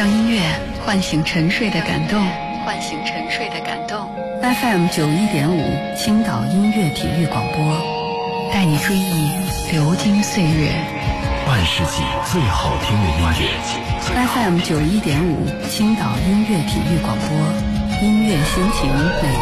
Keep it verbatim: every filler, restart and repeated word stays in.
让音乐唤醒沉睡的感动，唤醒沉睡的感动。 F M 九一点五，青岛音乐体育广播， 带你追忆流金岁月， 半世纪最好听的音乐。 F M 九一点五，青岛音乐体育广播，音乐心情每